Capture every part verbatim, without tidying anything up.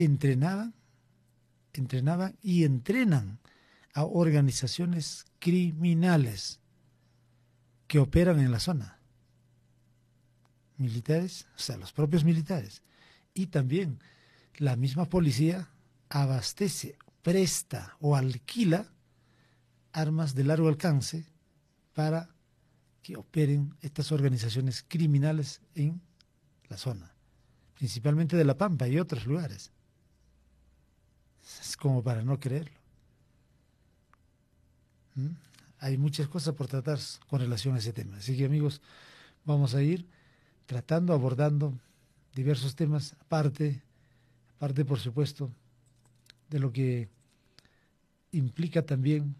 entrenaban, entrenaban y entrenan a organizaciones criminales que operan en la zona. Militares, o sea, los propios militares. Y también la misma policía abastece, presta o alquila armas de largo alcance para que operen estas organizaciones criminales en la zona, principalmente de La Pampa y otros lugares. Es como para no creerlo. ¿Mm? Hay muchas cosas por tratar con relación a ese tema. Así que, amigos, vamos a ir tratando, abordando diversos temas, aparte, aparte por supuesto, de lo que implica también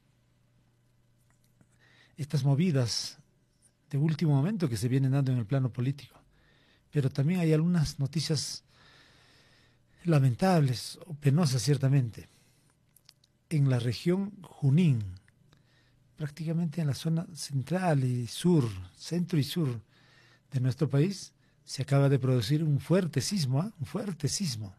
estas movidas de último momento que se vienen dando en el plano político. Pero también hay algunas noticias lamentables o penosas, ciertamente. En la región Junín, prácticamente en la zona central y sur, centro y sur de nuestro país, se acaba de producir un fuerte sismo, ¿eh? un fuerte sismo,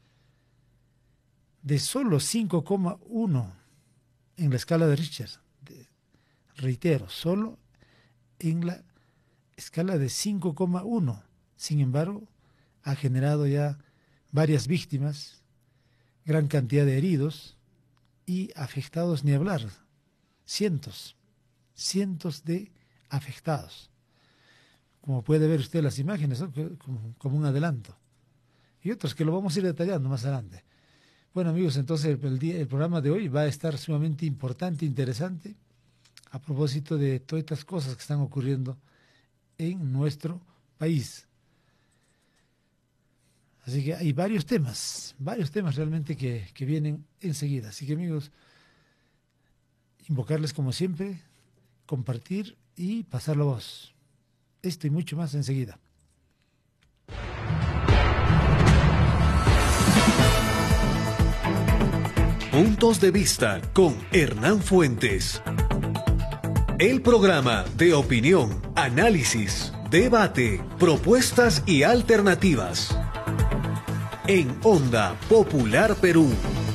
de solo cinco coma uno en la escala de Richter. De, reitero, solo en la escala de cinco coma uno. Sin embargo, ha generado ya varias víctimas, gran cantidad de heridos y afectados, ni hablar, cientos, cientos de afectados. Como puede ver usted las imágenes, ¿no? como, como un adelanto. Y otros que lo vamos a ir detallando más adelante. Bueno, amigos, entonces el, día, el programa de hoy va a estar sumamente importante, interesante, a propósito de todas estas cosas que están ocurriendo en nuestro país. Así que hay varios temas, varios temas realmente que, que vienen enseguida. Así que, amigos, invocarles como siempre, compartir y pasar la voz. Esto y mucho más enseguida. Puntos de vista con Hernán Fuentes. El programa de opinión, análisis, debate, propuestas y alternativas. En Onda Popular Perú.